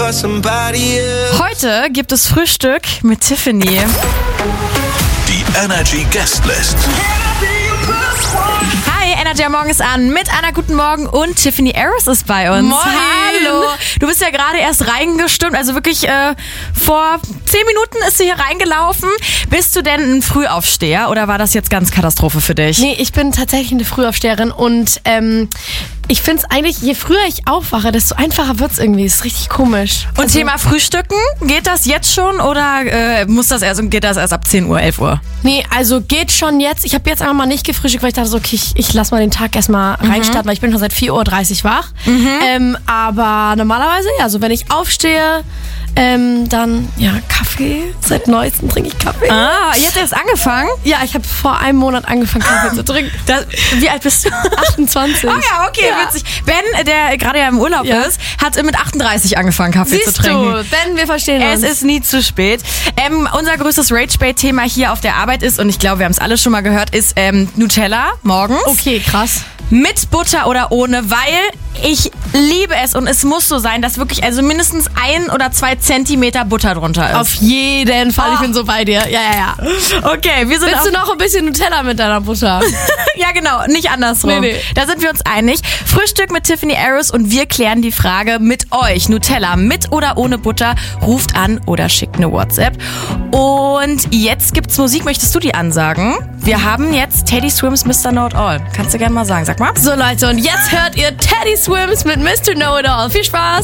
for somebody else. Heute gibt es Frühstück mit Tiffany. Die Energy Guestlist. Hi, Energy am Morgen ist an mit Anna, guten Morgen und Tiffany Harris ist bei uns. Moin. Hallo. Du bist ja gerade erst reingestürmt, also wirklich vor 10 Minuten ist sie hier reingelaufen. Bist du denn ein Frühaufsteher oder war das jetzt ganz Katastrophe für dich? Nee, ich bin tatsächlich eine Frühaufsteherin und ich finde es eigentlich, je früher ich aufwache, desto einfacher wird es irgendwie. Ist richtig komisch. Und Thema Frühstücken, geht das jetzt schon oder geht das erst ab 10 Uhr, 11 Uhr? Nee, also geht schon jetzt. Ich habe jetzt einfach mal nicht gefrühstückt, weil ich dachte so, okay, ich lass mal den Tag erstmal reinstarten, weil ich bin schon seit 4.30 Uhr wach. Aber normalerweise, ja, so wenn ich aufstehe, dann, ja, Kaffee. Seit Neuestem trinke ich Kaffee. Ah, ihr habt erst angefangen? Ja, ich habe vor einem Monat angefangen, Kaffee zu trinken. Wie alt bist du? 28. Oh ja, okay, Ja. witzig. Ben, der gerade ja im Urlaub ist, hat mit 38 angefangen, Kaffee zu trinken. Du, Ben, wir verstehen Es uns. ist nie zu spät. Unser größtes Rage-Bait-Thema hier auf der Arbeit ist, und ich glaube, wir haben es alle schon mal gehört, ist Nutella morgens. Okay, krass. Mit Butter oder ohne, weil ich liebe es und es muss so sein, dass wirklich also mindestens 1 oder 2 Zentimeter Butter drunter ist. Auf jeden Fall, ich bin so bei dir. Ja. Okay, wir sind Willst auf du noch ein bisschen Nutella mit deiner Butter? Ja, genau, nicht andersrum. Nee. Da sind wir uns einig. Frühstück mit Tiffany Harris und wir klären die Frage mit euch. Nutella mit oder ohne Butter? Ruft an oder schickt eine WhatsApp. Und jetzt gibt's Musik. Möchtest du die ansagen? Wir haben jetzt Teddy Swims Mr. Know It All. Kannst du gerne mal sagen. Sag mal. So Leute, und jetzt hört ihr Teddy Swims mit Mr. Know It All. Viel Spaß!